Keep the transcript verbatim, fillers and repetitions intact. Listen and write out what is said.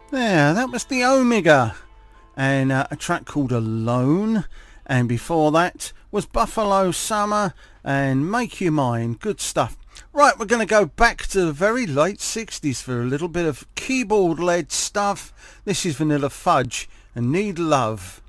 There, that was the Omega, and uh, a track called Alone, and before that was Buffalo Summer and Make You Mine. Good stuff. Right, we're going to go back to the very late sixties for a little bit of keyboard-led stuff. This is Vanilla Fudge and Need Love.